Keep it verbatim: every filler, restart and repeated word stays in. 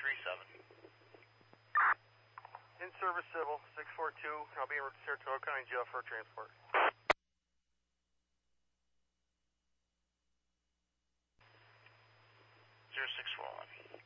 three seven. In service civil, six four two. I'll be en route to Saratoga County Jail for transport. zero six four one.